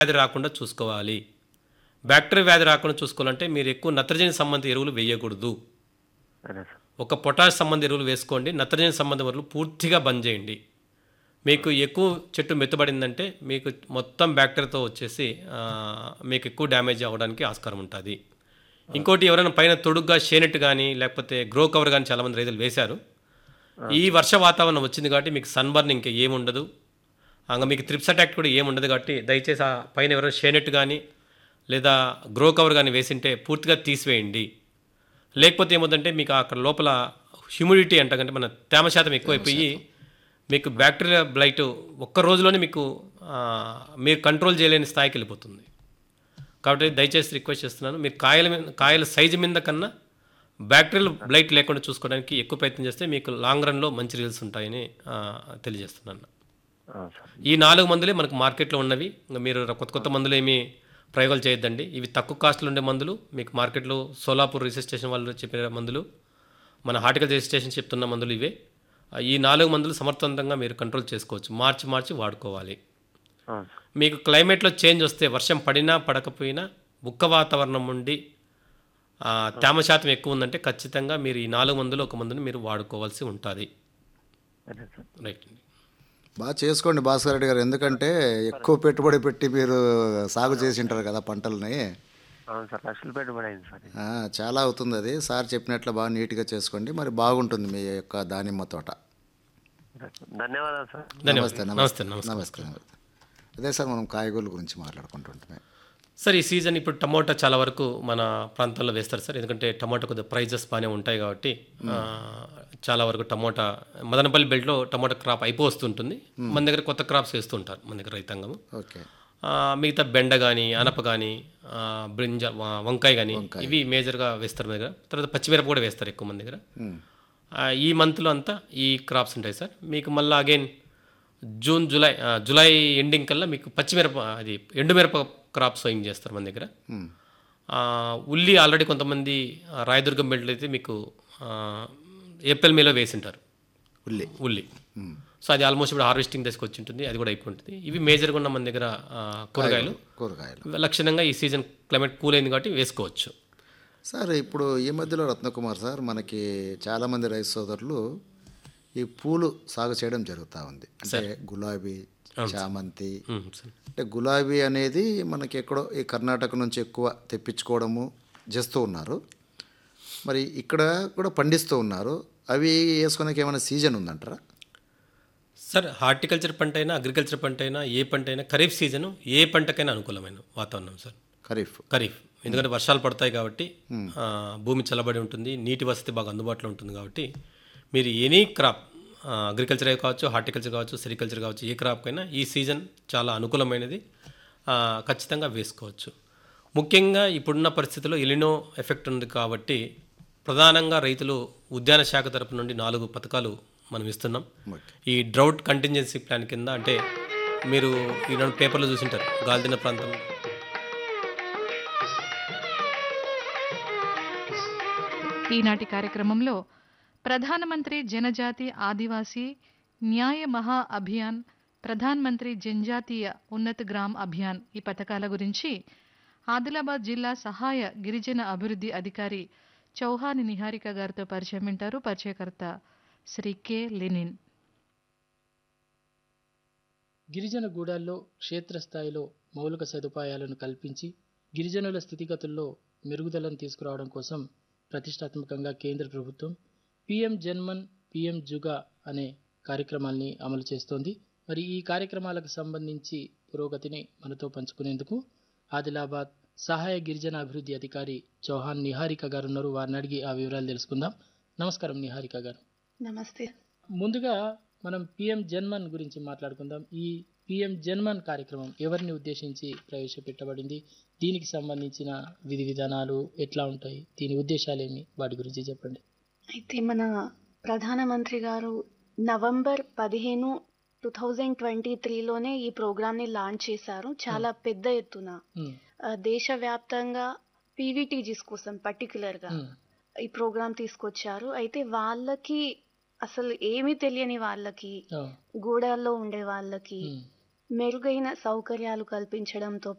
వ్యాధి రాకుండా చూసుకోవాలి. బ్యాక్టీరియా వ్యాధి రాకుండా చూసుకోవాలంటే మీరు ఎక్కువ నత్రజని సంబంధిత ఎరువులు వేయకూడదు. సరే సార్. ఒక పొటాష్ సంబంధ ఎరువులు వేసుకోండి. నత్రజని సంబంధ ఎరువులు పూర్తిగా బంద్ చేయండి. మీకు ఎక్కువ చెట్టు మెత్తబడిందంటే మీకు మొత్తం బ్యాక్టీరియాతో వచ్చేసి మీకు ఎక్కువ డ్యామేజ్ అవ్వడానికి ఆస్కారం ఉంటుంది. ఇంకోటి ఎవరైనా పైన తొడుగ్గా షేనెట్ కానీ లేకపోతే గ్రో కవర్ కానీ చాలామంది రైతులు వేశారు. ఈ వర్ష వాతావరణం వచ్చింది కాబట్టి మీకు సన్బర్న్ ఇంకా ఏముండదు, ఇంకా మీకు త్రిప్స్ అటాక్ కూడా ఏముండదు. కాబట్టి దయచేసి ఆ పైన ఎవరైనా షేనెట్ కానీ లేదా గ్రో కవర్ కానీ వేసింటే పూర్తిగా తీసివేయండి. లేకపోతే ఏమవుతుందంటే మీకు అక్కడ లోపల హ్యూమిడిటీ అంటాకంటే మన తేమ శాతం ఎక్కువైపోయి మీకు బ్యాక్టీరియా బ్లైట్ ఒక్క రోజులోనే మీకు మీరు కంట్రోల్ చేయలేని స్థాయికి వెళ్ళిపోతుంది. కాబట్టి దయచేసి రిక్వెస్ట్ చేస్తున్నాను, మీరు కాయల సైజు మీద కన్నా బ్యాక్టీరియల్ బ్లైట్ లేకుండా చూసుకోవడానికి ఎక్కువ ప్రయత్నం చేస్తే మీకు లాంగ్ రన్లో మంచి రిజల్ట్స్ ఉంటాయని తెలియజేస్తున్నాను. ఈ 4 మందులే మనకు మార్కెట్లో ఉన్నవి. ఇంకా మీరు కొత్త మందులు ఏమీ ప్రయోగాలు చేయొద్దండి. ఇవి తక్కువ కాస్ట్లో ఉండే మందులు. మీకు మార్కెట్లో సోలాపూర్ రిసర్చ్ స్టేషన్ వాళ్ళు చెప్పిన మందులు, మన హార్టికల్చర్ రిసర్చ్ స్టేషన్ చెప్తున్న మందులు ఇవే. ఈ 4 మందులు సమర్థవంతంగా మీరు కంట్రోల్ చేసుకోవచ్చు. మార్చి వాడుకోవాలి. మీకు క్లైమేట్లో చేంజ్ వస్తే వర్షం పడినా పడకపోయినా ఉక్క వాతావరణం ఉండి తేమ శాతం ఎక్కువ ఉందంటే ఖచ్చితంగా మీరు ఈ 4 మందులు ఒక మందుని మీరు వాడుకోవాల్సి ఉంటుంది. రైట్ అండి. బాగా చేసుకోండి భాస్కర్ రెడ్డి గారు, ఎందుకంటే ఎక్కువ పెట్టుబడి పెట్టి మీరు సాగు చేసి ఉంటారు కదా పంటలని. అవును సార్, లక్షలు పెట్టుబడి అయింది సార్. చాలా అవుతుంది అది. సార్ చెప్పినట్లు బాగా నీట్గా చేసుకోండి, మరి బాగుంటుంది మీ యొక్క దానిమ్మ తోట. ధన్యవాదాలు సార్. నమస్తే. నమస్కారం. అదే సార్, మనం కాయగూరల గురించి మాట్లాడుకుంటుంటామే సార్. ఈ సీజన్ ఇప్పుడు టమోటా చాలా వరకు మన ప్రాంతంలో వేస్తారు సార్. ఎందుకంటే టమోటా కొద్దిగా ప్రైజెస్ బాగానే ఉంటాయి కాబట్టి చాలా వరకు టమోటా మదనపల్లి బెల్ట్లో టమోటా క్రాప్ అయిపోతుంటుంది. మన దగ్గర కొత్త క్రాప్స్ వేస్తుంటారు మన దగ్గర రైతాంగము. ఓకే. మిగతా బెండ కానీ అనప కానీ బ్రింజ వంకాయ కానీ ఇవి మేజర్గా వేస్తారు మన దగ్గర. తర్వాత పచ్చిమిరప కూడా వేస్తారు ఎక్కువ మంది దగ్గర. ఈ మంత్లో అంతా ఈ క్రాప్స్ ఉంటాయి సార్. మీకు మళ్ళీ అగైన్ జూన్ జూలై ఎండింగ్ కల్లా మీకు పచ్చిమిరప అది ఎండుమిరప క్రాప్ సోయింగ్ చేస్తారు మన దగ్గర. ఉల్లి ఆల్రెడీ కొంతమంది రాయదుర్గం బెల్ట్లో అయితే మీకు ఏప్రిల్ మేలో వేసింటారు ఉల్లి. సో అది ఆల్మోస్ట్ ఇప్పుడు హార్వెస్టింగ్ దశకు వచ్చి ఉంటుంది, అది కూడా అయిపోతుంది. ఇవి మేజర్గా ఉన్న మన దగ్గర కూరగాయలు లక్షణంగా ఈ సీజన్ క్లైమేట్ కూల్ అయింది కాబట్టి వేసుకోవచ్చు. సార్, ఇప్పుడు ఈ మధ్యలో రత్నకుమార్ సార్, మనకి చాలామంది రైతు సోదరులు ఈ పూలు సాగు చేయడం జరుగుతూ ఉంది. అంటే గులాబీ, చామంతి. అంటే గులాబీ అనేది మనకి ఎక్కడో ఈ కర్ణాటక నుంచి ఎక్కువ తెప్పించుకోవడము చేస్తూ ఉన్నారు. మరి ఇక్కడ కూడా పండిస్తూ ఉన్నారు. అవి వేసుకునేకి ఏమైనా సీజన్ ఉందంటారా సార్? హార్టికల్చర్ పంట అయినా అగ్రికల్చర్ పంట అయినా ఏ పంట అయినా ఖరీఫ్ సీజను ఏ పంటకైనా అనుకూలమైన వాతావరణం సార్. ఖరీఫ్ ఎందుకంటే వర్షాలు పడతాయి కాబట్టి భూమి చల్లబడి ఉంటుంది, నీటి వసతి బాగా అందుబాటులో ఉంటుంది. కాబట్టి మీరు ఎనీ క్రాప్, అగ్రికల్చర్ కావచ్చు, హార్టికల్చర్ కావచ్చు, సెరికల్చర్ కావచ్చు, ఏ క్రాప్కైనా ఈ సీజన్ చాలా అనుకూలమైనది, ఖచ్చితంగా వేసుకోవచ్చు. ముఖ్యంగా ఇప్పుడున్న పరిస్థితుల్లో ఎలినో ఎఫెక్ట్ ఉంది కాబట్టి ప్రధానంగా రైతులు ఉద్యాన శాఖ తరపు నుండి 4 పథకాలు మనం ఇస్తున్నాం. ఈ డ్రౌట్ కంటింజెన్సీ ప్లాన్ కింద, అంటే మీరు ఈనాడు పేపర్లో చూసింటారు గాల్దిన ప్రాంతం. ఈనాటి కార్యక్రమంలో ప్రధానమంత్రి జనజాతి ఆదివాసీ న్యాయ మహా అభియాన్, ప్రధాన్ మంత్రి జనజాతీయ ఉన్నత గ్రామ్ అభియాన్ ఈ పథకాల గురించి ఆదిలాబాద్ జిల్లా సహాయ గిరిజన అభివృద్ధి అధికారి చౌహాని నిహారిక గారితో పరిచయం వింటారు. పరిచయకర్త శ్రీ కె లెనిన్. గిరిజన గూడాల్లో క్షేత్రస్థాయిలో మౌలిక సదుపాయాలను కల్పించి గిరిజనుల స్థితిగతుల్లో మెరుగుదలను తీసుకురావడం కోసం ప్రతిష్టాత్మకంగా కేంద్ర ప్రభుత్వం పిఎం జన్మన్, పిఎం జుగా అనే కార్యక్రమాల్ని అమలు చేస్తోంది. మరి ఈ కార్యక్రమాలకు సంబంధించి పురోగతిని మనతో పంచుకునేందుకు ఆదిలాబాద్ సహాయ గిరిజన అభివృద్ధి అధికారి చౌహాన్ నిహారిక గారు ఉన్నారు. వారిని అడిగి ఆ వివరాలు తెలుసుకుందాం. నమస్కారం నిహారిక గారు. నమస్తే. ముందుగా మనం పిఎం జన్మన్ గురించి మాట్లాడుకుందాం. ఈ పిఎం జన్మన్ కార్యక్రమం ఎవరిని ఉద్దేశించి ప్రవేశపెట్టబడింది? దీనికి సంబంధించిన విధి విధానాలు ఎట్లా ఉంటాయి? దీని ఉద్దేశాలు ఏమి? వాటి గురించి చెప్పండి. అయితే మన ప్రధానమంత్రి గారు నవంబర్ 15, 2023లోనే ఈ ప్రోగ్రామ్ని లాంచ్ చేశారు. చాలా పెద్ద ఎత్తున దేశవ్యాప్తంగా పీవీటీజీస్ కోసం పర్టికులర్గా ఈ ప్రోగ్రామ్ తీసుకొచ్చారు. అయితే వాళ్ళకి అసలు ఏమీ తెలియని వాళ్ళకి, గూడాల్లో ఉండే వాళ్ళకి మెరుగైన సౌకర్యాలు కల్పించడంతో